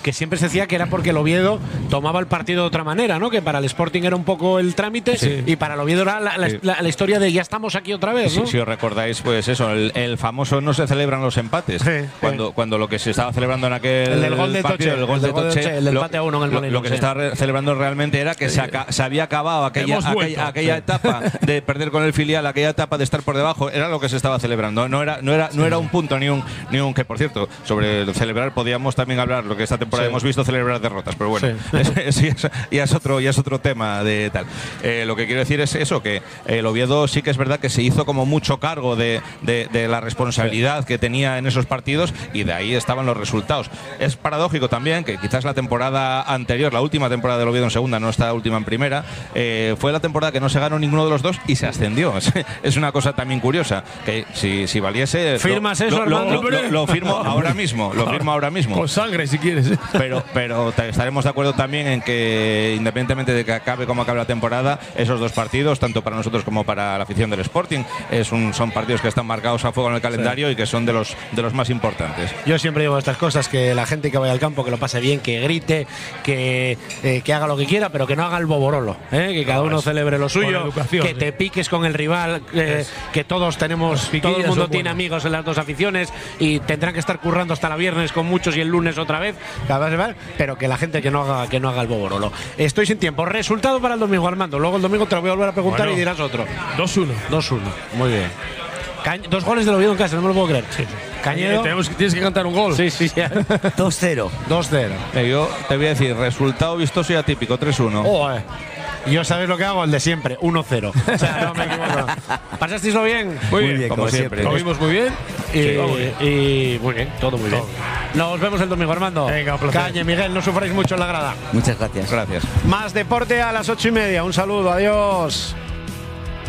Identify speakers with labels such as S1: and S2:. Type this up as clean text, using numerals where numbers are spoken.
S1: que siempre se decía que era porque el Oviedo tomaba el partido de otra manera, ¿no? Que para el Sporting era un poco el trámite y para el Oviedo era la historia de ya estamos aquí otra vez, ¿no?
S2: Si os recordáis, pues eso, el famoso no se celebran los empates. Cuando lo que se estaba celebrando en aquel
S1: el del gol de
S2: partido,
S1: Toche,
S2: el gol de Toche,
S1: el empate a 1 en el Molinón.
S2: Lo que se estaba celebrando realmente era que se había acabado aquella etapa de perder con el filial, aquella etapa de estar por debajo, era lo que se estaba celebrando. No era un punto ni un que, por cierto, sobre celebrar podíamos también hablar, lo que esta temporada hemos visto celebrar derrotas, pero bueno, ya es otro tema de tal. Lo que quiero decir es eso, que el Oviedo sí que es verdad que se hizo como mucho cargo de la responsabilidad que tenía en esos partidos y de ahí estaban los resultados. Es paradójico también que quizás la temporada anterior, la última temporada del Oviedo en segunda, no esta última en primera, fue la temporada que no se ganó ninguno de los dos y se ascendió. Es una cosa también curiosa, que si valiese…
S1: ¿Firmas eso, Armando?
S2: Lo firmo ahora mismo,
S3: Con sangre, si quieres.
S2: Pero estaremos de acuerdo también en que, independientemente de que acabe como acabe la temporada, esos dos partidos, tanto para nosotros como para la afición del Sporting, son partidos que están marcados a fuego en el calendario y que son de los más importantes.
S1: Yo siempre digo estas cosas, que la gente que vaya al campo, que lo pase bien, que grite, que haga lo que quiera, pero que no haga el boborolo, que cada uno celebre lo suyo, que te piques con el rival, que todo el mundo tiene amigos en las dos aficiones y tendrán que estar currando hasta la viernes con muchos y el lunes otra vez, pero que la gente que no haga el boborolo. Estoy sin tiempo. Resultado para el domingo, Armando. Luego el domingo te lo voy a volver a preguntar y dirás otro.
S3: 2-1.
S1: Muy bien. 2 goles del Oviedo en casa, no me lo puedo creer. Sí. Cañedo.
S3: Tienes que cantar un gol.
S1: Sí.
S4: 2-0.
S1: 2-0.
S2: Yo te voy a decir, resultado vistoso y atípico, 3-1.
S1: Yo sabéis lo que hago, el de siempre, 1-0. O sea, no me equivoco. ¿Pasasteislo bien?
S3: Muy bien,
S2: como siempre.
S3: Lo vimos muy bien.
S1: Y muy bien, todo muy bien. Nos vemos el domingo, Armando.
S3: Venga, un placer.
S1: Cañe, Miguel, no sufráis mucho en la grada.
S4: Muchas gracias.
S2: Gracias.
S1: Más deporte a las 8:30. Un saludo, adiós.